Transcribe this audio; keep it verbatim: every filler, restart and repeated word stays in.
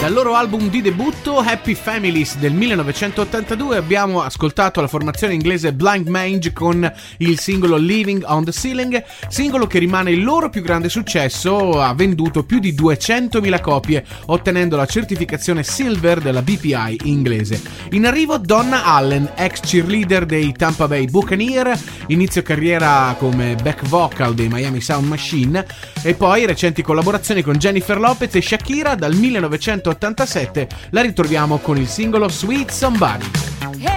Dal loro album di debutto Happy Families del millenovecentottantadue abbiamo ascoltato la formazione inglese Blind Mange con il singolo Living on the Ceiling, singolo che rimane il loro più grande successo, ha venduto più di duecentomila copie, ottenendo la certificazione Silver della B P I inglese. In arrivo Donna Allen, ex cheerleader dei Tampa Bay Buccaneers, inizio carriera come back vocal dei Miami Sound Machine e poi recenti collaborazioni con Jennifer Lopez e Shakira. Dal millenovecentottantasette la ritroviamo con il singolo Sweet Somebody.